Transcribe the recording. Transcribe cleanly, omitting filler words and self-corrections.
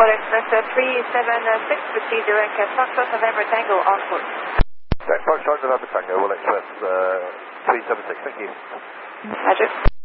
Control Express 376, proceed direct Foxtrot November Tango on course. Direct Foxtrot November Tango, will Express 376, thank you. Roger.